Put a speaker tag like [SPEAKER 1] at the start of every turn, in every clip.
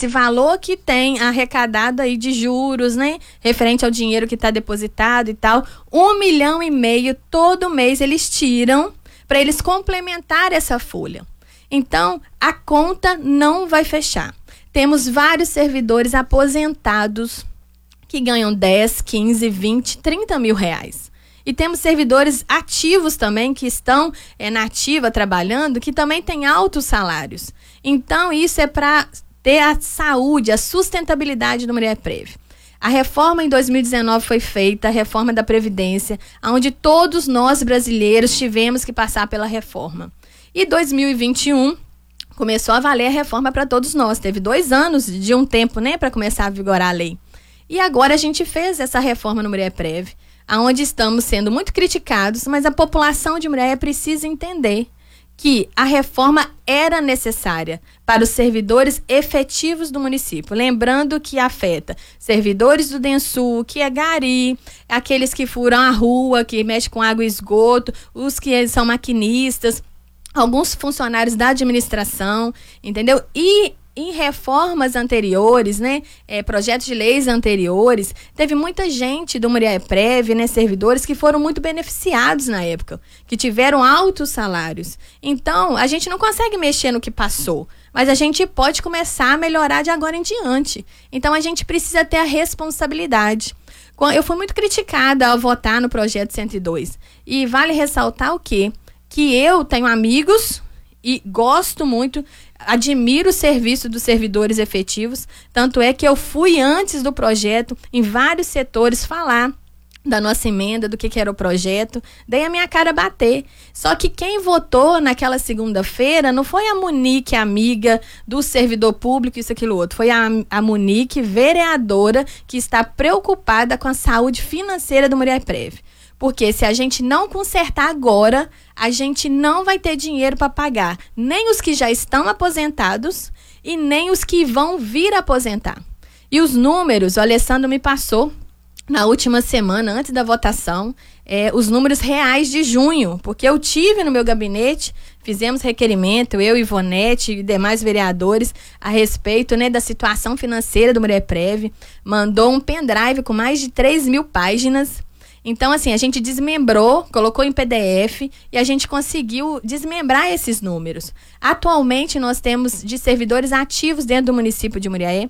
[SPEAKER 1] esse valor que tem arrecadado aí de juros, né? Referente ao dinheiro que está depositado e tal, 1,5 milhão todo mês eles tiram para eles complementar essa folha. Então, a conta não vai fechar. Temos vários servidores aposentados que ganham 10, 15, 20, 30 mil reais. E temos servidores ativos também, que estão na ativa trabalhando, que também têm altos salários. Então, isso é para ter a saúde, a sustentabilidade do Muriaprev. A reforma em 2019 foi feita, a reforma da Previdência, onde todos nós brasileiros tivemos que passar pela reforma. E 2021 começou a valer a reforma para todos nós. Teve 2 anos de um tempo, né, para começar a vigorar a lei. E agora a gente fez essa reforma no Muriaprev, onde estamos sendo muito criticados, mas a população de Muriaé precisa entender que a reforma era necessária para os servidores efetivos do município. Lembrando que afeta servidores do DENSU, que é gari, aqueles que furam a rua, que mexem com água e esgoto, os que são maquinistas, alguns funcionários da administração, entendeu? E em reformas anteriores, né, projetos de leis anteriores, teve muita gente do Muriaprev, né, servidores que foram muito beneficiados na época, que tiveram altos salários. Então, a gente não consegue mexer no que passou, mas a gente pode começar a melhorar de agora em diante. Então, a gente precisa ter a responsabilidade. Eu fui muito criticada ao votar no projeto 102. E vale ressaltar o quê? Que eu tenho amigos e gosto muito, admiro o serviço dos servidores efetivos, tanto é que eu fui antes do projeto em vários setores falar da nossa emenda, do que era o projeto, dei a minha cara bater. Só que quem votou naquela segunda-feira não foi a Monique, amiga do servidor público, isso, aquilo, outro. Foi a Monique, vereadora, que está preocupada com a saúde financeira do Muriaprev. Porque se a gente não consertar agora, a gente não vai ter dinheiro para pagar nem os que já estão aposentados e nem os que vão vir aposentar. E os números, o Alessandro me passou na última semana, antes da votação, os números reais de junho, porque eu tive no meu gabinete, fizemos requerimento, eu, Ivonete e demais vereadores, a respeito, né, da situação financeira do Muriaprev, mandou um pendrive com mais de 3.000 páginas. Então, assim, a gente desmembrou, colocou em PDF e a gente conseguiu desmembrar esses números. Atualmente, nós temos de servidores ativos dentro do município de Muriaé,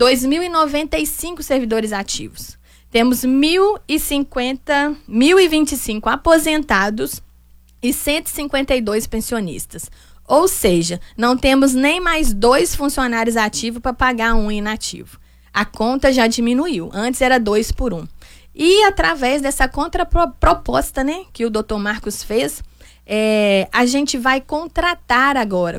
[SPEAKER 1] 2.095 servidores ativos. Temos 1.025 aposentados e 152 pensionistas. Ou seja, não temos nem mais 2 funcionários ativos para pagar um inativo. A conta já diminuiu, antes era 2 por 1. E através dessa contraproposta, né, que o doutor Marcos fez, a gente vai contratar agora,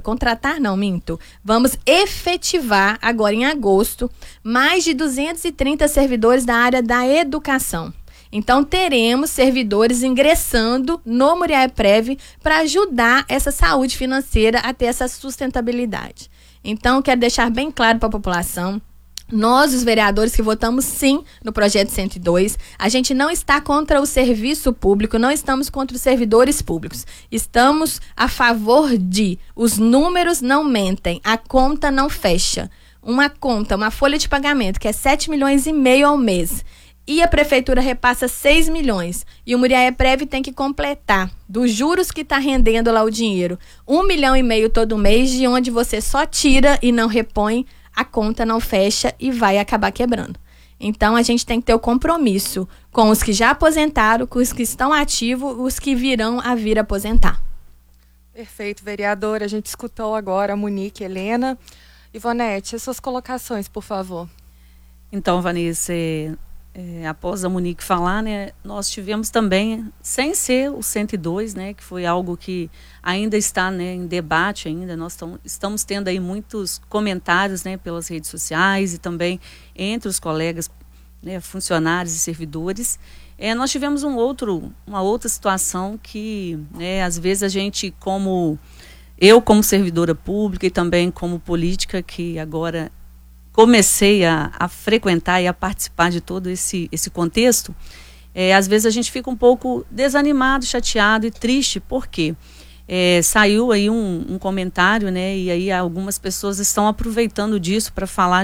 [SPEAKER 1] vamos efetivar agora em agosto mais de 230 servidores da área da educação. Então teremos servidores ingressando no Muriaprev para ajudar essa saúde financeira a ter essa sustentabilidade. Então quero deixar bem claro para a população, nós, os vereadores que votamos sim no projeto 102, a gente não está contra o serviço público, não estamos contra os servidores públicos. Estamos a favor de os números não mentem, a conta não fecha. Uma folha de pagamento que é 7,5 milhões ao mês e a prefeitura repassa 6 milhões e o Muriaprev tem que completar dos juros que está rendendo lá o dinheiro, 1,5 milhão todo mês, de onde você só tira e não repõe, a conta não fecha e vai acabar quebrando. Então, a gente tem que ter o compromisso com os que já aposentaram, com os que estão ativos, os que virão a vir aposentar.
[SPEAKER 2] Perfeito, vereadora. A gente escutou agora a Monique, Helena. Ivonete, as suas colocações, por favor.
[SPEAKER 3] Então, Vanessa, após a Monique falar, né, nós tivemos também, sem ser o 102, né, que foi algo que ainda está, né, em debate ainda, nós estamos tendo aí muitos comentários, né, pelas redes sociais e também entre os colegas, né, funcionários e servidores. Nós tivemos uma outra situação que, né, às vezes a gente, como servidora pública e também como política, que agora comecei a frequentar e a participar de todo esse contexto, às vezes a gente fica um pouco desanimado, chateado e triste, porque saiu aí um comentário, né, e aí algumas pessoas estão aproveitando disso para falar